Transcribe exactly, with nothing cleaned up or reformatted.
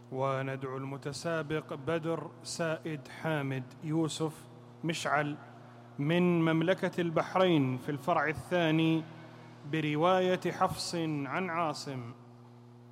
وندعو المتسابق بدر سائد حامد يوسف مشعل من مملكة البحرين في الفرع الثاني برواية حفص عن عاصم.